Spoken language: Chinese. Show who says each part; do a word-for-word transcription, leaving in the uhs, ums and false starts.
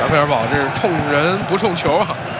Speaker 1: 费尔堡这是冲人不冲球啊！